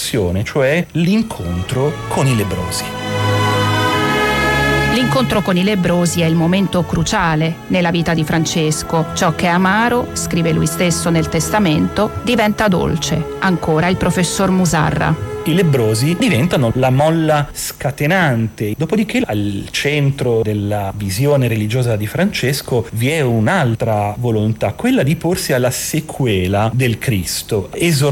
passione, cioè l'incontro con i lebbrosi. L'incontro con i lebbrosi è il momento cruciale nella vita di Francesco. Ciò che è amaro, scrive lui stesso nel testamento, diventa dolce. Ancora il professor Musarra. I lebbrosi diventano la molla scatenante. Dopodiché al centro della visione religiosa di Francesco vi è un'altra volontà, quella di porsi alla sequela del Cristo,